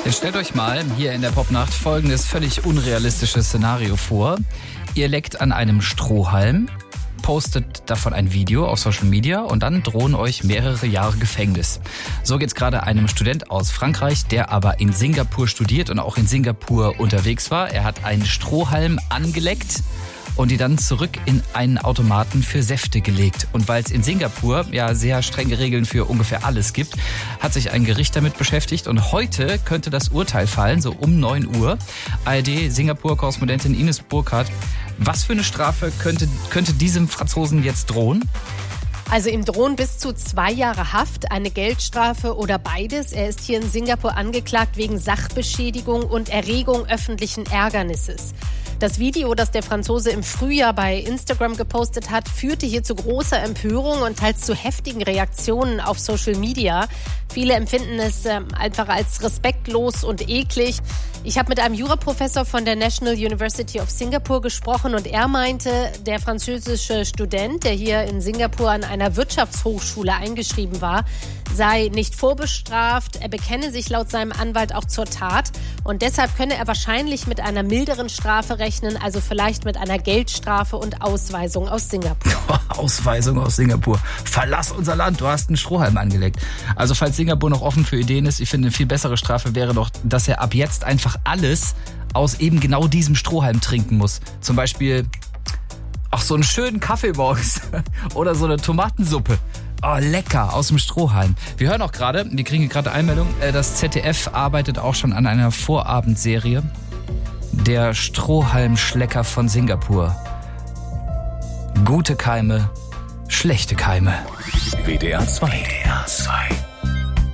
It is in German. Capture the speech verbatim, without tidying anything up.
Jetzt stellt euch mal hier in der Popnacht folgendes völlig unrealistisches Szenario vor. Ihr leckt an einem Strohhalm, postet davon ein Video auf Social Media und dann drohen euch mehrere Jahre Gefängnis. So geht's gerade einem Student aus Frankreich, der aber in Singapur studiert und auch in Singapur unterwegs war. Er hat einen Strohhalm angeleckt und die dann zurück in einen Automaten für Säfte gelegt. Und weil es in Singapur ja sehr strenge Regeln für ungefähr alles gibt, hat sich ein Gericht damit beschäftigt. Und heute könnte das Urteil fallen, so um neun Uhr. A R D-Singapur-Korrespondentin Ines Burkhardt. Was für eine Strafe könnte, könnte diesem Franzosen jetzt drohen? Also ihm drohen bis zu zwei Jahre Haft, eine Geldstrafe oder beides. Er ist hier in Singapur angeklagt wegen Sachbeschädigung und Erregung öffentlichen Ärgernisses. Das Video, das der Franzose im Frühjahr bei Instagram gepostet hat, führte hier zu großer Empörung und teils zu heftigen Reaktionen auf Social Media. Viele empfinden es äh, einfach als respektlos und eklig. Ich habe mit einem Juraprofessor von der National University of Singapore gesprochen und er meinte, der französische Student, der hier in Singapur an einer Wirtschaftshochschule eingeschrieben war, sei nicht vorbestraft. Er bekenne sich laut seinem Anwalt auch zur Tat und deshalb könne er wahrscheinlich mit einer milderen Strafe rechnen, also vielleicht mit einer Geldstrafe und Ausweisung aus Singapur. Ausweisung aus Singapur. Verlass unser Land, du hast einen Strohhalm angelegt. Also falls Singapur noch offen für Ideen ist, ich finde, eine viel bessere Strafe wäre doch, dass er ab jetzt einfach alles aus eben genau diesem Strohhalm trinken muss. Zum Beispiel auch so einen schönen Kaffeebox oder so eine Tomatensuppe. Oh, lecker, aus dem Strohhalm. Wir hören auch gerade, wir kriegen gerade Einmeldung, das Z D F arbeitet auch schon an einer Vorabendserie. Der Strohhalmschlecker von Singapur. Gute Keime, schlechte Keime. W D R zwei. W D R zwei.